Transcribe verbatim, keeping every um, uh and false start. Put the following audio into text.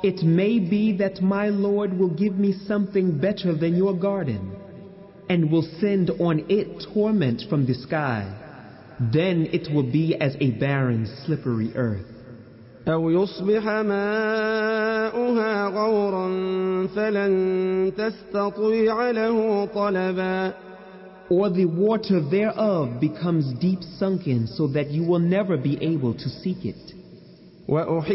it may be that my Lord will give me something better than your garden, and will send on it torment from the sky. Then it will be as a barren, slippery earth. أو يصبح ماؤها غورا فلن تستطيع له طلبا. Or the water thereof becomes deep sunken so that you will never be able to seek it.